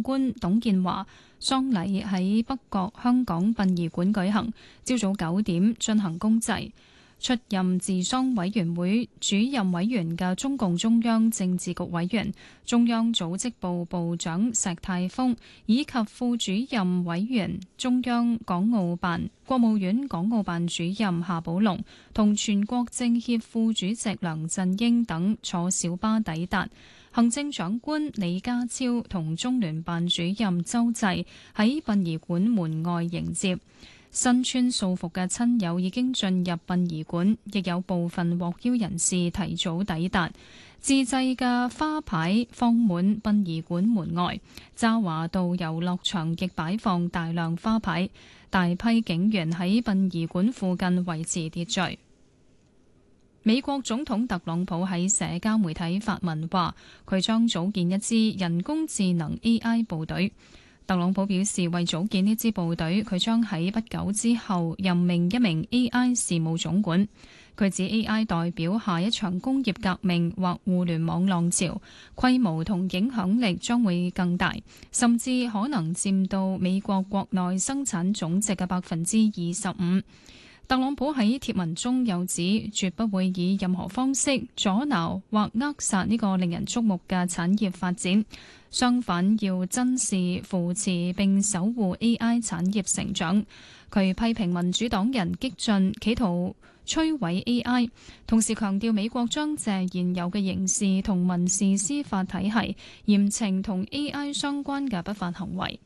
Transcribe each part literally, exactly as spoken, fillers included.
官董建華，喪禮喺北角香港殯儀館舉行，朝早九點進行公祭。出任治喪委員會主任委員嘅中共中央政治局委員、中央組織部部長石泰峰以及副主任委員、中央港澳辦、國務院港澳辦主任夏寶龍同全國政協副主席梁振英等坐小巴抵達。行政長官李家超同中聯辦主任周濟喺殯儀館門外迎接。身穿素服嘅親友已經進入殯儀館，亦有部分獲邀人士提早抵達。自製嘅花牌放滿殯儀館門外，渣華道遊樂場亦擺放大量花牌，大批警員喺殯儀館附近維持秩序。美國總統特朗普喺社交媒體發文話，佢將組建一支人工智能 A I 部隊。特朗普表示，為組建呢支部隊，佢將喺不久之後任命一名 A I 事務總管。佢指 A I 代表下一場工業革命或互聯網浪潮，規模同影響力將會更大，甚至可能佔到美國國內生產總值嘅百分之二十五。特朗普喺貼文中又指，絕不會以任何方式阻撓或扼殺呢個令人矚目嘅產業發展，相反要珍視、扶持並守護 A I 產業成長。佢批評民主黨人激進，企圖摧毀 A I， 同時強調美國將借現有嘅刑事同民事司法體系，嚴懲同 A I 相關嘅不法行為。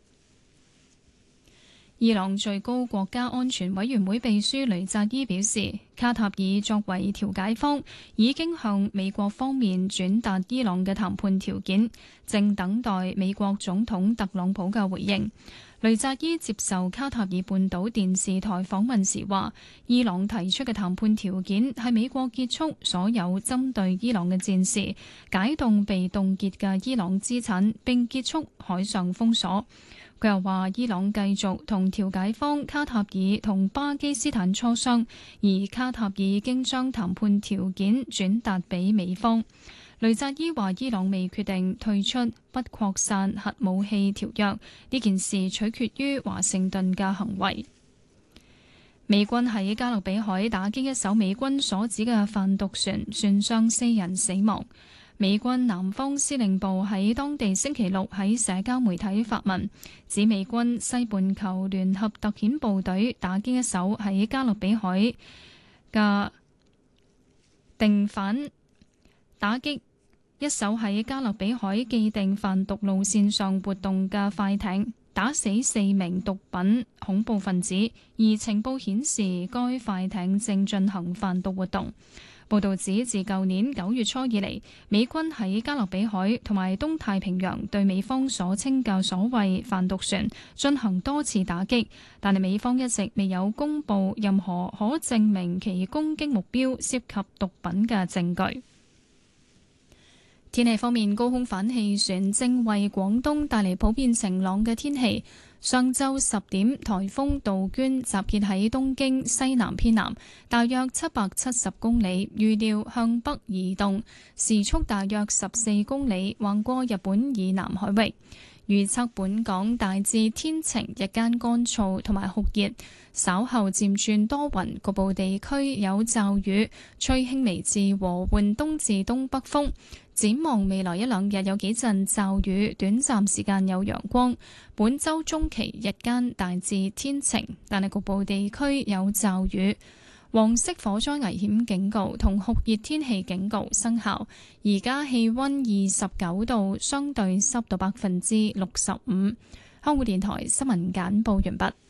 伊朗最高國家安全委員會秘書雷扎伊表示，卡塔爾作為調解方，已經向美國方面轉達伊朗嘅談判條件，正等待美國總統特朗普嘅回應。雷扎伊接受卡塔爾半島電視台訪問時話，伊朗提出嘅談判條件係美國結束所有針對伊朗嘅戰事，解凍被凍結嘅伊朗資產，並結束海上封鎖。佢又話，伊朗繼續同調解方卡塔爾同巴基斯坦磋商，而卡塔爾已經將談判條件轉達俾美方。雷扎伊話，伊朗未決定退出不擴散核武器條約，呢件事取決於華盛頓嘅行為。美軍喺加勒比海打擊一艘美軍所指嘅販毒船，船上四人死亡。美軍南方司令部喺當地星期六喺社交媒體發文，指美軍西半球聯合特遣部隊打擊一艘喺加勒比海嘅定販打擊一艘喺加勒比海既定販毒路線上活動嘅快艇，打死四名毒品恐怖分子，而情報顯示該快艇正進行販毒活動。報導指，自舊年九月初以嚟，美軍喺加勒比海同埋東太平洋對美方所稱嘅所謂販毒船進行多次打擊，但係美方一直未有公布任何可證明其攻擊目標涉及毒品嘅證據。天氣方面，高空反氣旋正為廣東帶嚟普遍晴朗嘅天氣。上晝十點，颱風杜鵑集結喺東京西南偏南，大約七百七十公里，預料向北移動，時速大約十四公里，橫過日本以南海域。預測本港大致天晴，日間乾燥同埋酷熱，稍後漸轉多雲，局部地區有驟雨，吹輕微至和緩東至東北風。展望未來一兩日有幾陣驟雨，短暫時間有陽光。本週中期日間大致天晴，但係局部地區有驟雨。黃色火災危險警告同酷熱天氣警告生效。而家氣溫二十九度，相對濕度百分之六十五。香港電台新聞簡報完畢。